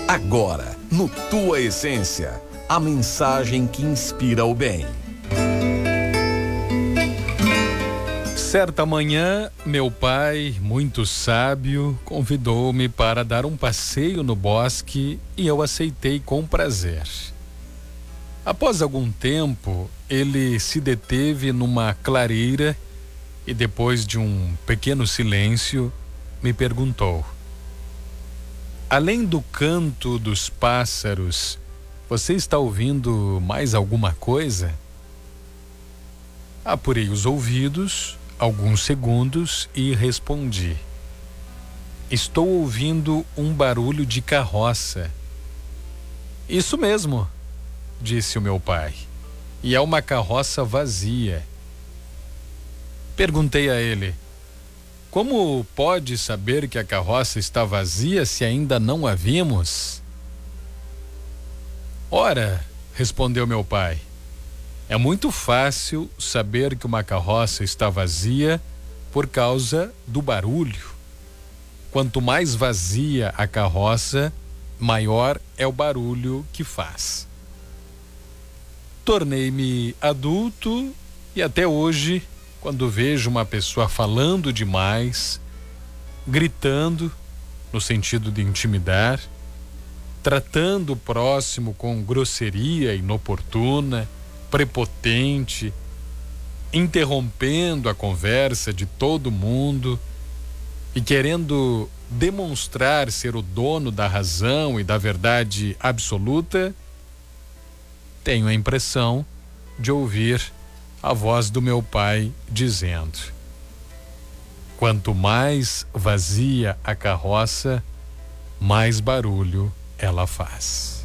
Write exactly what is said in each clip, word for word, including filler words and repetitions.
Agora, no Tua Essência, a mensagem que inspira o bem. Certa manhã, meu pai, muito sábio, convidou-me para dar um passeio no bosque e eu aceitei com prazer. Após algum tempo, ele se deteve numa clareira e, depois de um pequeno silêncio, me perguntou: além do canto dos pássaros, você está ouvindo mais alguma coisa? Apurei os ouvidos alguns segundos e respondi: estou ouvindo um barulho de carroça. Isso mesmo, disse o meu pai, e é uma carroça vazia. Perguntei a ele: como pode saber que a carroça está vazia se ainda não a vimos? Ora, respondeu meu pai, é muito fácil saber que uma carroça está vazia por causa do barulho. Quanto mais vazia a carroça, maior é o barulho que faz. Tornei-me adulto e até hoje, quando vejo uma pessoa falando demais, gritando, no sentido de intimidar, tratando o próximo com grosseria inoportuna, prepotente, interrompendo a conversa de todo mundo e querendo demonstrar ser o dono da razão e da verdade absoluta, tenho a impressão de ouvir a voz do meu pai dizendo: quanto mais vazia a carroça, mais barulho ela faz.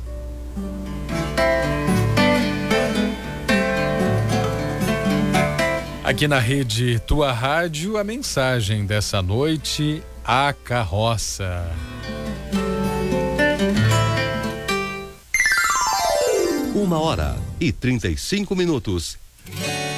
Aqui na rede Tua Rádio, a mensagem dessa noite: a carroça. Uma hora e trinta e cinco minutos.